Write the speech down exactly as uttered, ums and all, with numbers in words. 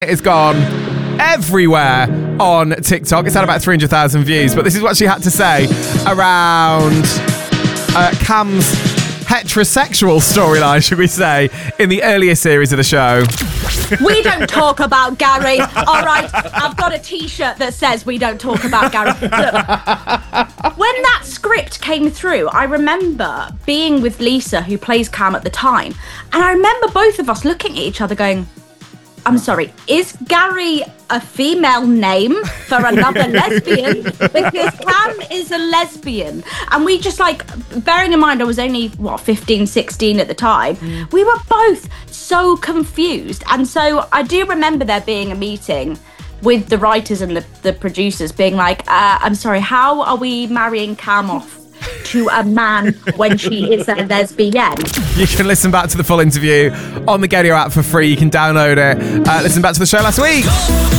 It's gone everywhere on TikTok. It's had about three hundred thousand views, but this is what she had to say around uh, Cam's heterosexual storyline, should we say, in the earlier series of the show. We don't talk about Gary. All right, I've got a T-shirt that says we don't talk about Gary. Look, when that script came through, I remember being with Lisa, who plays Cam at the time, and I remember both of us looking at each other going, I'm sorry, is Gary a female name for another lesbian? Because Cam is a lesbian. And we just like, bearing in mind I was only, what, fifteen, sixteen at the time, mm. we were both so confused. And so I do remember there being a meeting with the writers and the, the producers being like, uh, I'm sorry, how are we marrying Cam off to a man when she is a lesbian? You can listen back to the full interview on the Gedio app for free. You can download it. Uh, listen back to the show last week.